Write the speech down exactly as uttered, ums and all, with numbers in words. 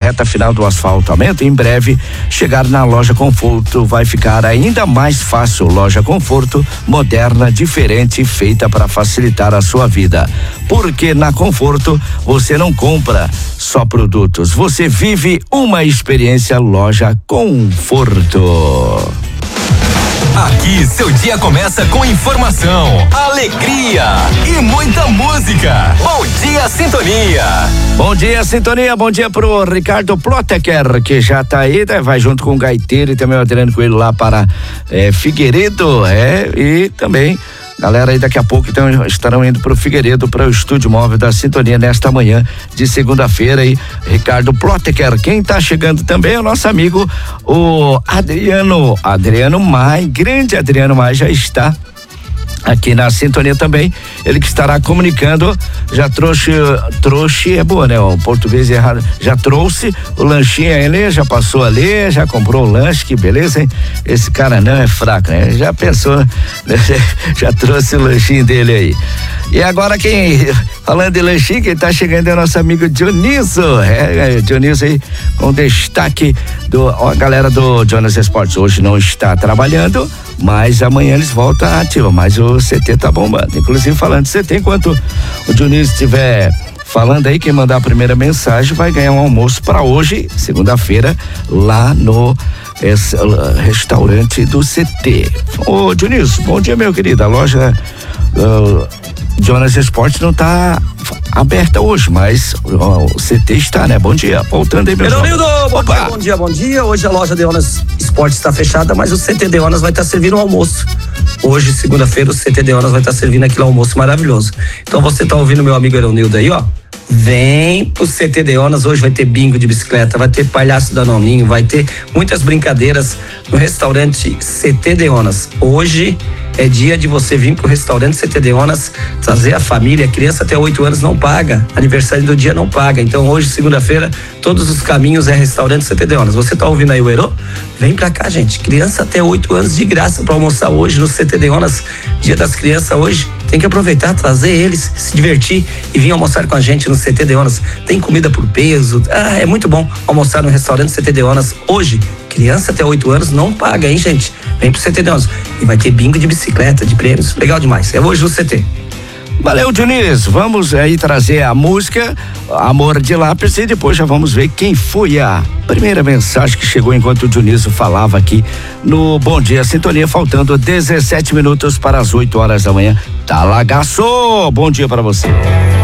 reta final do asfaltamento. Em breve, chegar na Loja Conforto vai ficar ainda mais fácil. Loja Conforto, moderna, diferente, feita para facilitar a sua vida. Porque na Conforto você não compra só produtos, você vive uma experiência. Loja Conforto. Aqui seu dia começa com informação, alegria e muita música. Bom dia, Sintonia. Bom dia, Sintonia. Bom dia pro Ricardo Plotecker, que já tá aí, né? Vai junto com o Gaiteiro e também o Adriano Coelho lá para é, Figueiredo, é, e também galera aí daqui a pouco então estarão indo pro Figueiredo, para o estúdio móvel da Sintonia nesta manhã de segunda-feira aí, Ricardo Plotecker. Quem tá chegando também é o nosso amigo, o Adriano, Adriano Mai, grande Adriano Mai, já está aqui na Sintonia também, ele que estará comunicando, já trouxe, trouxe é boa, né? O português errado, já trouxe o lanchinho ali, já passou ali, já comprou o lanche, que beleza, hein? Esse cara não é fraco, né? Já pensou, né? Já trouxe o lanchinho dele aí. E agora quem, falando de lanchinho, quem tá chegando é o nosso amigo Dioniso, é, é Dioniso aí, com destaque do, ó, a galera do Jonas Esportes hoje não está trabalhando, mas amanhã eles voltam ativa, mas o C T tá bombando. Inclusive falando de C T, enquanto o Dionísio estiver falando aí, quem mandar a primeira mensagem vai ganhar um almoço para hoje, segunda-feira, lá no esse, uh, restaurante do C T. Ô Dionísio, bom dia, meu querido. A loja uh, Jonas Esportes não tá aberta hoje, mas ó, o C T está, né? Bom dia, voltando aí, meu Eronildo, bom dia, bom dia, bom dia. Hoje a loja de Jonas Esportes está fechada, mas o C T de Jonas vai estar tá servindo um almoço. Hoje, segunda-feira, o C T de Jonas vai estar tá servindo aquele almoço maravilhoso. Então você tá ouvindo meu amigo Eronildo aí, ó. Vem pro C T de Jonas, hoje vai ter bingo de bicicleta, vai ter palhaço danoninho, vai ter muitas brincadeiras no restaurante C T de Jonas. Hoje é dia de você vir pro restaurante C T de Jonas, trazer a família, a criança até oito anos não paga, aniversário do dia não paga. Então hoje, segunda-feira, todos os caminhos é restaurante C T de Jonas. Você tá ouvindo aí o Herô? Vem pra cá, gente. Criança até oito anos de graça pra almoçar hoje no C T de Jonas, dia das crianças hoje. Tem que aproveitar, trazer eles, se divertir e vir almoçar com a gente no C T de Jonas. Tem comida por peso, ah, é muito bom almoçar no restaurante C T de Jonas hoje. Criança até oito anos não paga, hein, gente? Vem pro C T de Jonas. E vai ter bingo de bicicleta, de prêmios, legal demais. É hoje no C T. Valeu, Dionísio. Vamos aí trazer a música Amor de Lápis e depois já vamos ver quem foi a primeira mensagem que chegou enquanto o Dionísio falava aqui no Bom Dia Sintonia, faltando dezessete minutos para as oito horas da manhã. Tá lagaço! Bom dia para você.